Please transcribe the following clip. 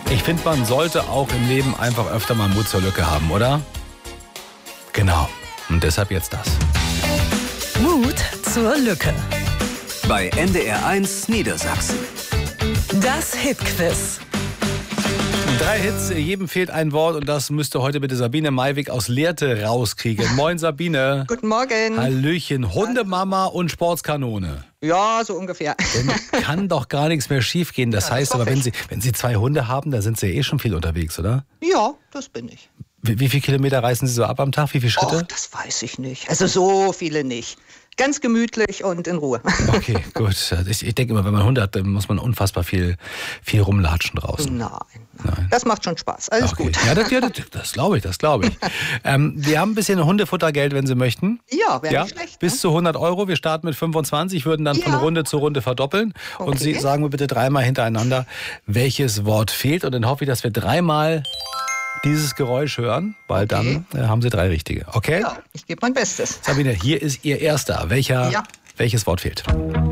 Ich finde, man sollte auch im Leben einfach öfter mal Mut zur Lücke haben, oder? Genau. Und deshalb jetzt das. Mut zur Lücke. Bei NDR1 Niedersachsen. Das Hitquiz. 3 Hits, jedem fehlt ein Wort und das müsste heute bitte Sabine Maiwig aus Lehrte rauskriegen. Moin Sabine. Guten Morgen. Hallöchen, Hundemama und Sportskanone. Ja, so ungefähr. Dann kann doch gar nichts mehr schief gehen. Das heißt aber, wenn Sie 2 Hunde haben, da sind Sie eh schon viel unterwegs, oder? Ja, das bin ich. Wie viele Kilometer reißen Sie so ab am Tag? Wie viele Schritte? Och, das weiß ich nicht. Also so viele nicht. Ganz gemütlich und in Ruhe. Okay, gut. Ich denke immer, wenn man Hunde hat, dann muss man unfassbar viel rumlatschen draußen. Nein. Das macht schon Spaß. Alles gut. Ja, das glaube ich. Wir haben ein bisschen Hundefuttergeld, wenn Sie möchten. Ja, wäre nicht schlecht. Bis zu 100 Euro. Wir starten mit 25, würden dann von Runde zu Runde verdoppeln. Okay. Und Sie sagen mir bitte 3-mal hintereinander, welches Wort fehlt. Und dann hoffe ich, dass wir 3-mal dieses Geräusch hören, weil dann haben Sie 3 richtige. Okay? Ja, ich gebe mein Bestes. Sabine, hier ist Ihr erster. Welches Wort fehlt?